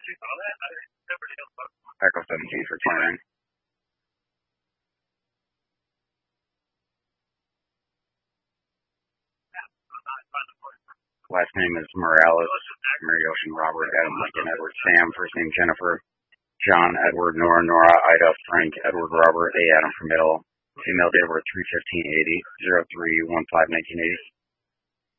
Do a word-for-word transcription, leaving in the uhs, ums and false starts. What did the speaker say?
Echo seventeen for twenty-nine. Last name is Morales, Mary Ocean Robert, Adam Lincoln, Edward Sam, first name Jennifer, John, Edward, Nora, Nora, Ida, Frank, Edward, Robert, A. Adam for middle, female date of birth three fifteen eighty, zero three one five nineteen eighty.